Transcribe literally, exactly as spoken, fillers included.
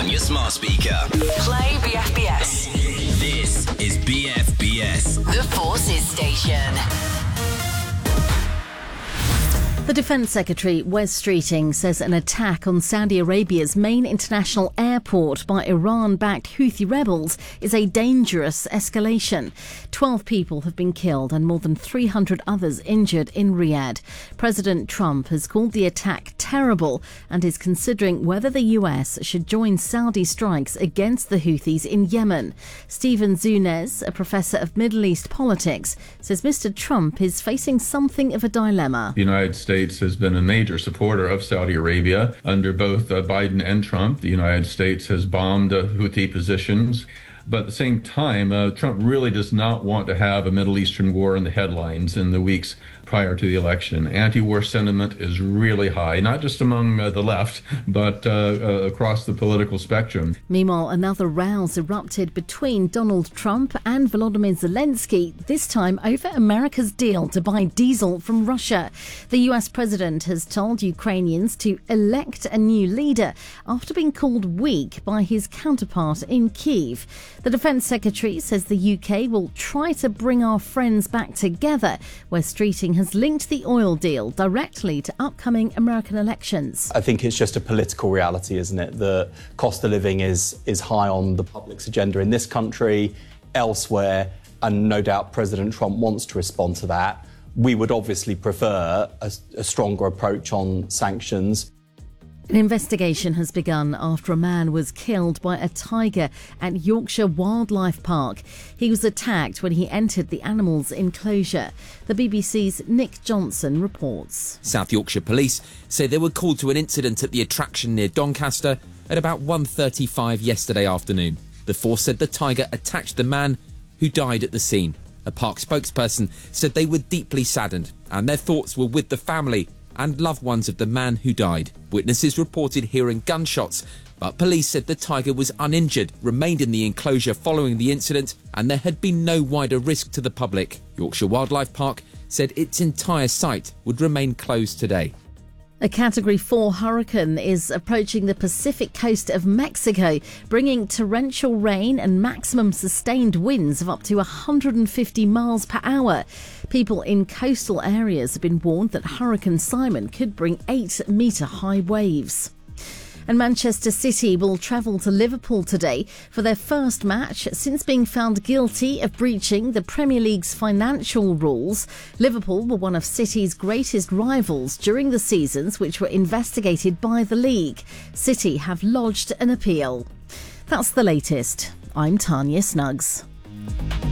on your smart speaker. Play B F B S. This is B F B S. The Forces Station. The Defence Secretary, Wes Streeting, says an attack on Saudi Arabia's main international airport by Iran-backed Houthi rebels is a dangerous escalation. Twelve people have been killed and more than three hundred others injured in Riyadh. President Trump has called the attack terrible and is considering whether the U S should join Saudi strikes against the Houthis in Yemen. Stephen Zunez, a professor of Middle East politics, says Mister Trump is facing something of a dilemma. The United States has been a major supporter of Saudi Arabia under both uh, Biden and Trump. The United States has bombed uh, Houthi positions. But at the same time, uh, Trump really does not want to have a Middle Eastern war in the headlines in the weeks prior to the election. Anti-war sentiment is really high, not just among uh, the left, but uh, uh, across the political spectrum. Meanwhile, another rows erupted between Donald Trump and Volodymyr Zelensky, this time over America's deal to buy diesel from Russia. The U S president has told Ukrainians to elect a new leader after being called weak by his counterpart in Kyiv. The Defence Secretary says the U K will try to bring our friends back together, where Streeting has linked the oil deal directly to upcoming American elections. I think it's just a political reality, isn't it? The cost of living is, is high on the public's agenda in this country, elsewhere, and no doubt President Trump wants to respond to that. We would obviously prefer a, a stronger approach on sanctions. An investigation has begun after a man was killed by a tiger at Yorkshire Wildlife Park. He was attacked when he entered the animal's enclosure. The B B C's Nick Johnson reports. South Yorkshire Police say they were called to an incident at the attraction near Doncaster at about one thirty-five yesterday afternoon. The force said the tiger attacked the man, who died at the scene. A park spokesperson said they were deeply saddened and their thoughts were with the family and loved ones of the man who died. Witnesses reported hearing gunshots, but police said the tiger was uninjured, remained in the enclosure following the incident, and there had been no wider risk to the public. Yorkshire Wildlife Park said its entire site would remain closed today. A Category four hurricane is approaching the Pacific coast of Mexico, bringing torrential rain and maximum sustained winds of up to one hundred fifty miles per hour. People in coastal areas have been warned that Hurricane Simon could bring eight-metre high waves. And Manchester City will travel to Liverpool today for their first match since being found guilty of breaching the Premier League's financial rules. Liverpool were one of City's greatest rivals during the seasons which were investigated by the league. City have lodged an appeal. That's the latest. I'm Tanya Snuggs.